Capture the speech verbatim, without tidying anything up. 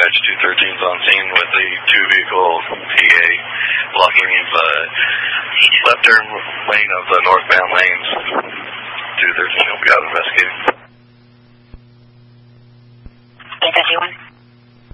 dispatch two thirteen is on scene with a two-vehicle P A blocking the left turn lane of the northbound lanes. two thirteen will be out investigating.